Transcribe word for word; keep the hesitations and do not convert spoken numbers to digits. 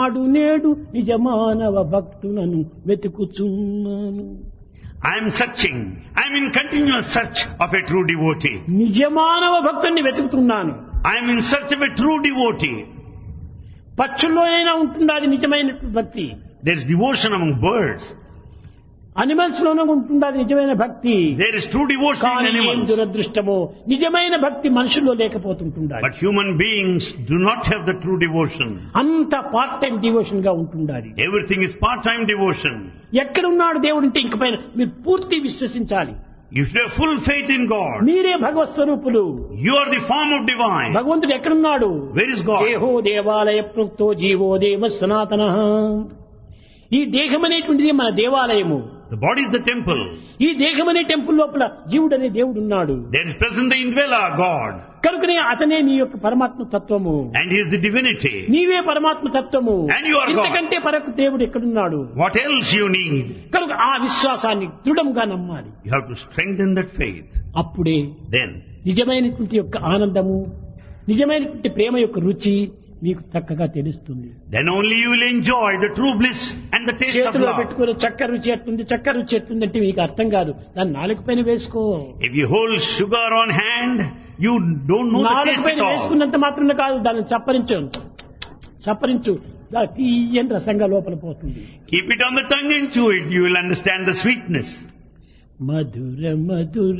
నాడు నేడు నిజమానవ భక్తులను వెతుకుచున్నాను. I am searching. I am in continuous search of a true devotee. నిజమానవ భక్తుని వెతుకుతున్నాను. I am in search of a true devotee. పక్షుల్లోనైనా ఉంటుంది అది నిజమైన భక్తి. There is devotion among birds. Animals లోనే ఉంటుంది అది నిజమైన భక్తి. There is true devotion in కానీ animals. దురదృష్టమో నిజమైన భక్తి మనుషుల్లో లేకపోతుంటుంది. But human beings do not have the true devotion. అంత పార్ట్ టైం డివోషన్ గా ఉంటుండాలి. Everything is part-time devotion. ఎక్కడున్నాడు దేవుడు అంటే ఇంక పైన మీరు పూర్తి విశ్వసించాలి. You should have full faith in God. మీరే భగవత్ స్వరూపులు. You are the form of divine. భగవంతుడు ఎక్కడున్నాడు? Where is God? దేహో దేవాలయ ప్రోక్తో జీవో దేవ సనాతనః. ఈ దేహం అనేటువంటిది మన దేవాలయము. The body is the temple. ఈ దేహం అనే టెంపుల్ లోపల జీవుడు అనే దేవుడు ఉన్నాడు. There is present the indweller, God. కనుకనే అతనే నీ యొక్క పరమాత్మ తత్వము. And he is the divinity. నీవే పరమాత్మ తత్వము. And you are God. ఇంతకంటే పరకు దేవుడు ఎక్కడున్నాడు? What else you need? కనుక ఆ విశ్వాసాన్ని దృఢంగా నమ్మాలి. You have to strengthen that faith. అప్పుడే Then నిజమైనటువంటి యొక్క ఆనందము, నిజమైనటువంటి ప్రేమ యొక్క రుచి మీకు చక్కగా తెలుస్తుంది. Then only you will enjoy the true bliss and the taste of చేతిలో love. పెట్టుకుని చక్కెర రుచి ఎట్టుంది, చక్కెర రుచి ఎట్టుంది అంటే మీకు అర్థం కాదు. దాన్ని నాలుగు పైన వేసుకో. If you hold sugar on hand, you don't know the నాలుగు taste పైన at all. వేసుకున్నంత మాత్రమే కాదు, దాన్ని చప్పరించు చప్పరించు తీయని రసంగా లోపల పోతుంది. Keep it on the tongue and chew it. You will understand the sweetness. Mathura Mathura